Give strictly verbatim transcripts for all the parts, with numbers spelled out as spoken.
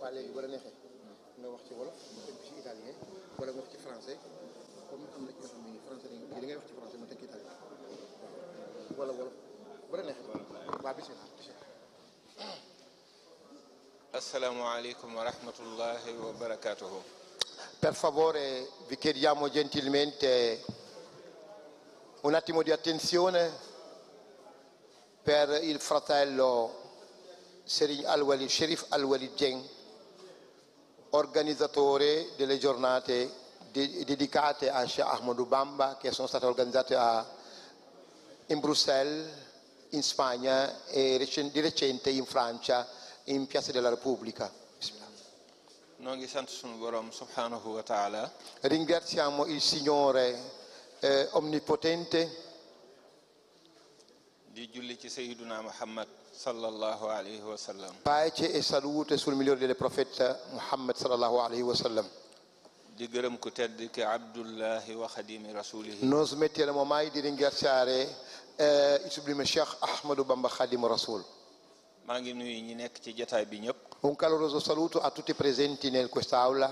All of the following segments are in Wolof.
waa léegi bu la neexee nga wax ci wolof nga tënk ci italien wala nga wax ci français comme am na ci ñoo xam ne français li ngay wax ci français ma tënk italien wala wolof bu la neexee waa bismillah. Assalamu alaikum wa rahmatullahi wa barakatuhu. Per favore vi chiediamo gentilmente un attimo di attenzione per il fratello Serigne Al-Walid, Cherif Al-Walid Dieng, organizzatore delle giornate de- dedicate a Cheikh Ahmadou Bamba, che sono state organizzate a, in Bruxelles, in Spagna e recen- di recente in Francia, in Piazza della Repubblica. Noo ngi sant sunu borom subhanahu wa ta'ala. Ringraziamo il Signore eh, Onnipotente. Di julli ci Sayyiduna Muhammad sallallahu alayhi wa sallam. Pace e salute sul migliore delle profete Muhammad sallallahu alayhi wa sallam. Di gërëm ku tedd ki Abdullahi wa Khadimi Rasulihi. Non smetteremo mai di ringraziare eh, il sublime Cheikh Ahmadou Bamba Khadim Rasoul. Maa ngi nuyu ñi nekk ci jotaay bi ñëpp. Un caloroso saluto a tutti presenti in quest'aula.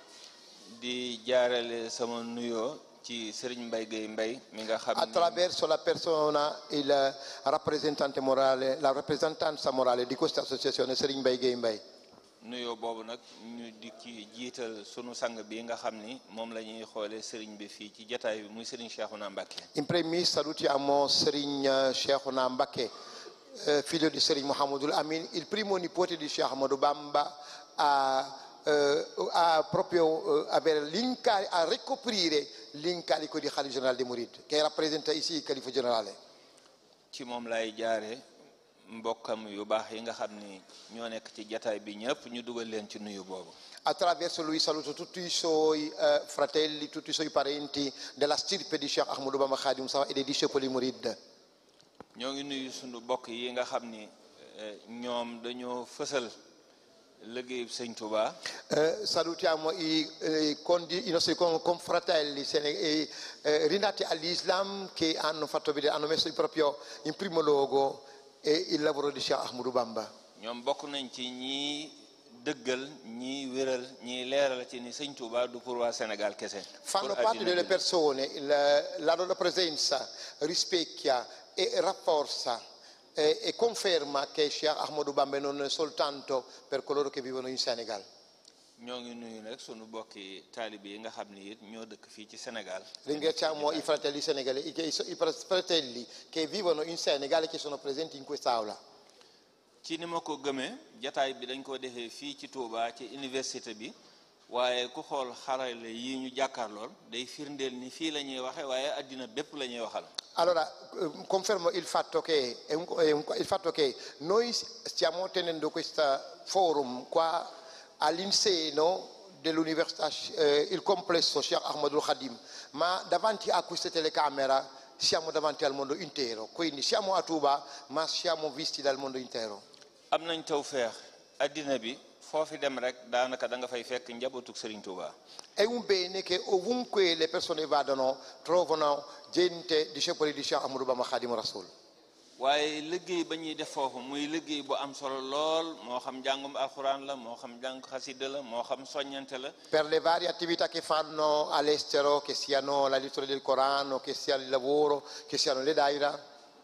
Di jaarale sama nuyoo ci Serigne Mbaye Gueye Mbaye mi nga xam ne attraverso la persona, il rappresentante morale, la rappresentanza morale di questa associazione, Serigne Mbaye Gueye Mbaye. nuyoo boobu nag ñu di ci jiital sunu sang bi nga xam ni moom la ñuy xoolee Serigne bi fii ci jotaay bi muy Serigne Cheikhouna Mbacké. In primis salutiamo Serigne Cheikhouna Mbacké, eh, figlio di Serigne Mouhamadoul Amin, il primo nipote di Cheikh Ahmadou Bamba a Uh, a proprio uh, avere l'incarico, a ricoprire l'incarico di Khalifa generale dei Mourides, che rappresenta ici il Khalifa generale. Ci moom lay jaare mbokkam yu baax yi nga xam ni ñoo nekk ci jataay bi ñëpp ñu dugal leen ci nuyu boobu. Attraverso lui saluto tutti i suoi uh, fratelli, tutti i suoi parenti della stirpe di Cheikh Ahmadou Bamba Khadim e dei discepoli Mouride. Ñoo ngi nuyu sunu bokk yi nga xam ni ñoom dañoo fësal liggéey Sëñ Touba. Eh, salutiamo i, eh, condi, i nostri confratelli eh, eh, rinati all'Islam che hanno fatto vedere, hanno messo proprio in primo luogo eh, il lavoro di Cheikh Ahmadou Bamba. ñoom bokk nañ ci ñi dëggal ñi wéral ñi leeral ci ni Sëñ Touba du pour waa Sénégal kese. Fanno parte delle persone, il, la loro presenza rispecchia e rafforza e conferma che Cheikh Ahmadou Bamba non è soltanto per coloro che vivono in Senegal. ñoo ngi nuyu nag sunu bokki taalibe yi nga xam ni it ñoo dëkk fii ci Sénégal. Ringraziamo i fratelli senegalesi, i fratelli che vivono in Senegal e che sono presenti in quest'aula. ci ni ma ko gëmee jataay bi dañ ko defee fii ci Touba ci université bi waaye ku xool xarale yi ñu jàkkaarlool day firndeel ni fii la ñuy waxe waaye addina bépp la ñuy waxal. Allora confermo il fatto che è un, è un, il fatto che noi stiamo tenendo questo forum qua all'inseno dell'università, eh, il complesso Cheikh Ahmadou Khadim, ma davanti a questa telecamera siamo davanti al mondo intero, quindi siamo a Touba ma siamo visti dal mondo intero. am nañ tawfeex addina bi foofi dem rek daanaka da nga fay fekk njabootu Serigne Touba. È un bene che ovunque le persone vadano trovano gente discepoli di Cheikh Ahmadou Bamba Khadim Rasoul. waaye liggéey ba ñuy def foofu muy liggéey bu am solo lool moo xam njàngum alxuraan la moo xam njàng xasida la moo xam soññante la. Per le varie attività che fanno all'estero, che siano la lettura del Corano, che sia il lavoro, che siano le daira.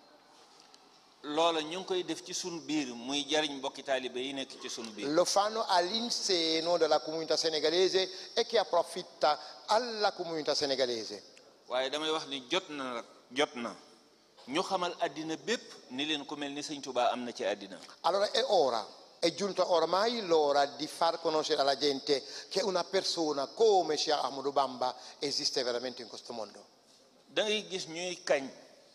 loola ñu ngi koy def ci sunu biir muy jariñ mbokki taalibe yi nekk ci sunu biir. Lo fanno all'inseno della comunità senegalese e che approfitta alla comunità senegalese. waaye damay wax ni jot na nag jot na ñu xamal addina bépp ni leen ku mel ni Sëñ Touba am na ci addina. Allora è ora, è giunta ormai l'ora di far conoscere alla gente che una persona come Cheikh Ahmadou Bamba esiste veramente in questo mondo. da ngay gis ñuy kañ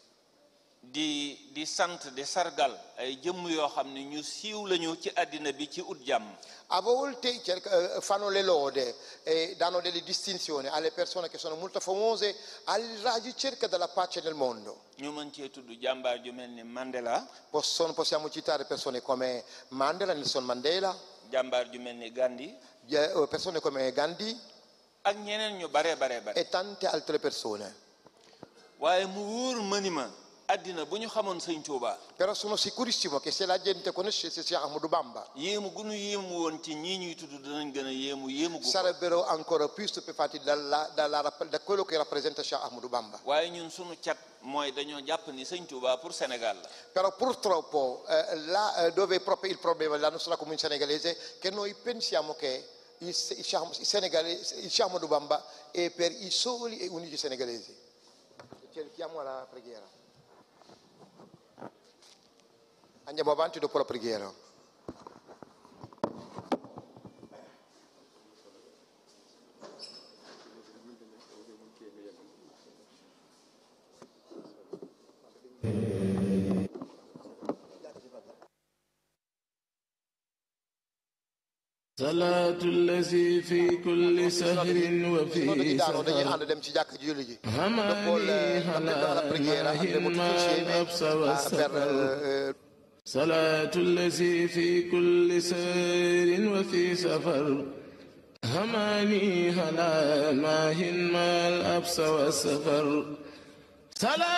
di di sant di sargal ay jëmm yoo xam ne ñu siiw lañu ci àddina bi ci ut jàmm. A volte cerca, fanno le lode e danno delle distinzioni alle persone che sono molto famose alla ricerca della pace nel mondo. ñu mën cee tudd jàmbaar ju mel ni Mandela. Possono, possiamo citare persone come Mandela, Nelson Mandela. jàmbaar ju mel ni Gandhi. Persone come Gandhi. ak ñeneen ñu bare bare bare. E tante altre persone. waaye mu wóor ma ni ma addina bu ñu xamoon sëñ Tuuba. Però sono sicurissimo che se la gente conoscesse Cheikh Ahmadou Bamba yéemu gu ñu yéemu woon ci ñii ñuy tudd danañ gën a yéemu yéemu gu sarebbero ancora più stupefatti dalla, dalla, da quello che rappresenta Cheikh Ahmadou Bamba. waaye ñun sunu cat mooy dañoo jàpp ni sëñ Tuuba pour Sénégal la. Però purtroppo eh, là eh, dove è proprio il problema della nostra comunità senegalese, che noi pensiamo che il, il, il, Senegalese, il Cheikh Ahmadou Bamba è per i soli e unici senegalesi. Cerchiamo la preghiera. Andiamo avanti dopo la preghiera. صلاة الذي في كل سهر وفي سفر هماني هلا ماهن ما الأبس والسفر صلاة الذي في كل سهر وفي سفر هماني هلا ماهن ما الأبس والسفر.